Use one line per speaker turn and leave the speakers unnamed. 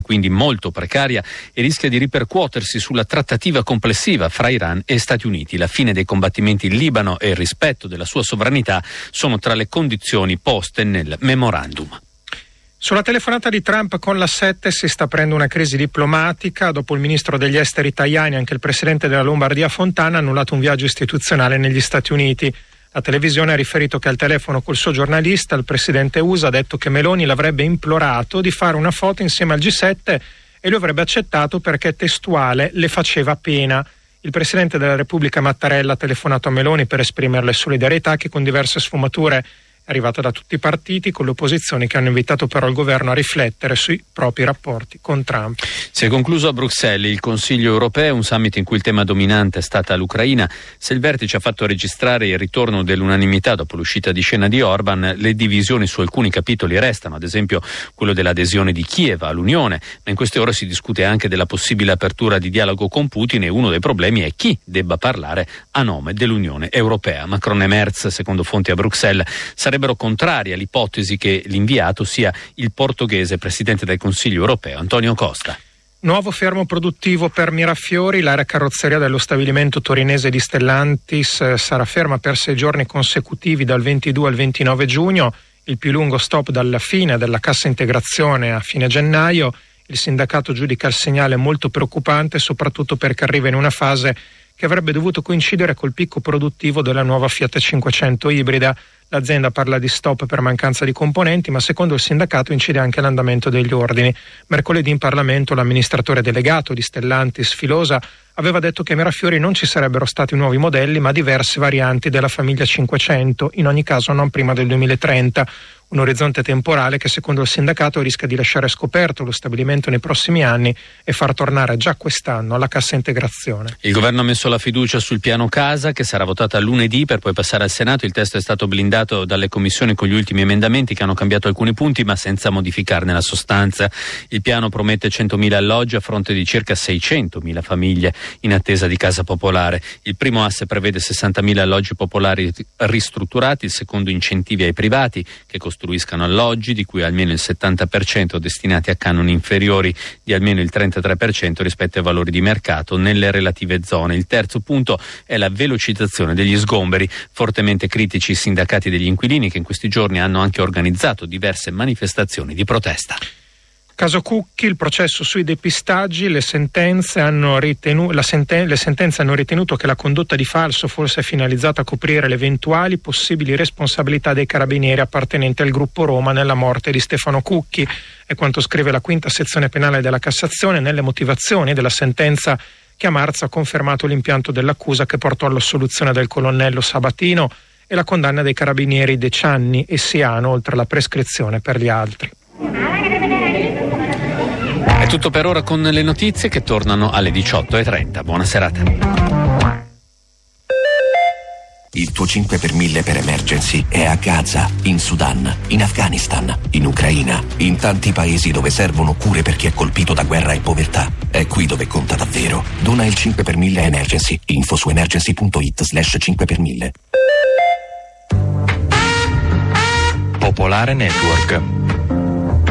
quindi molto precaria e rischia di ripercuotersi sulla trattativa complessiva fra Iran e Stati Uniti. La fine dei combattimenti in Libano e il rispetto della sua sovranità sono tra le condizioni poste nel memorandum.
Sulla telefonata di Trump con la 7 si sta aprendo una crisi diplomatica. Dopo il ministro degli esteri Tajani, anche il presidente della Lombardia Fontana ha annullato un viaggio istituzionale negli Stati Uniti. La televisione ha riferito che al telefono col suo giornalista il presidente USA ha detto che Meloni l'avrebbe implorato di fare una foto insieme al G7 e lui avrebbe accettato perché testuale le faceva pena. Il presidente della Repubblica Mattarella ha telefonato a Meloni per esprimerle solidarietà, che con diverse sfumature è arrivata da tutti i partiti, con le opposizioni che hanno invitato però il governo a riflettere sui propri rapporti con Trump.
Si è concluso a Bruxelles il Consiglio europeo, un summit in cui il tema dominante è stata l'Ucraina. Se il vertice ha fatto registrare il ritorno dell'unanimità dopo l'uscita di scena di Orban, le divisioni su alcuni capitoli restano, ad esempio quello dell'adesione di Kiev all'Unione, ma in queste ore si discute anche della possibile apertura di dialogo con Putin e uno dei problemi è chi debba parlare a nome dell'Unione Europea. Macron e Merz, secondo fonti a Bruxelles, sarebbero contrari all'ipotesi che l'inviato sia il portoghese presidente del Consiglio europeo Antonio Costa.
Nuovo fermo produttivo per Mirafiori. L'area carrozzeria dello stabilimento torinese di Stellantis sarà ferma per 6 giorni consecutivi dal 22 al 29 giugno, il più lungo stop dalla fine della cassa integrazione a fine gennaio. Il sindacato giudica il segnale molto preoccupante, soprattutto perché arriva in una fase che avrebbe dovuto coincidere col picco produttivo della nuova Fiat 500 ibrida. L'azienda parla di stop per mancanza di componenti, ma secondo il sindacato incide anche l'andamento degli ordini. Mercoledì in Parlamento l'amministratore delegato di Stellantis, Filosa, aveva detto che a Mirafiori non ci sarebbero stati nuovi modelli, ma diverse varianti della famiglia 500, in ogni caso non prima del 2030. Un orizzonte temporale che secondo il sindacato rischia di lasciare scoperto lo stabilimento nei prossimi anni e far tornare già quest'anno la cassa integrazione.
Il governo ha messo la fiducia sul piano casa, che sarà votata lunedì per poi passare al Senato. Il testo è stato blindato dalle commissioni con gli ultimi emendamenti che hanno cambiato alcuni punti ma senza modificarne la sostanza. Il piano promette 100.000 alloggi a fronte di circa 600.000 famiglie in attesa di casa popolare. Il primo asse prevede 60.000 alloggi popolari ristrutturati, il secondo incentivi ai privati che costruiscano alloggi, di cui almeno il 70% destinati a canoni inferiori di almeno il 33% rispetto ai valori di mercato nelle relative zone. Il terzo punto è la velocizzazione degli sgomberi. Fortemente critici i sindacati degli inquilini, che in questi giorni hanno anche organizzato diverse manifestazioni di protesta.
Caso Cucchi, il processo sui depistaggi, le sentenze hanno ritenuto che la condotta di falso fosse finalizzata a coprire le eventuali possibili responsabilità dei carabinieri appartenenti al gruppo Roma nella morte di Stefano Cucchi. È quanto scrive la quinta sezione penale della Cassazione nelle motivazioni della sentenza, che a marzo ha confermato l'impianto dell'accusa che portò all'assoluzione del colonnello Sabatino e la condanna dei carabinieri De Cianni e Siano, oltre alla prescrizione per gli altri.
È tutto per ora con le notizie che tornano alle 18:30. Buona serata.
Il tuo 5 per 1000 per emergency è a Gaza, in Sudan, in Afghanistan, in Ucraina, in tanti paesi dove servono cure per chi è colpito da guerra e povertà. È qui dove conta davvero. Dona il 5 per 1000 emergency. Info su emergency.it/5 per 1000.
Popolare Network.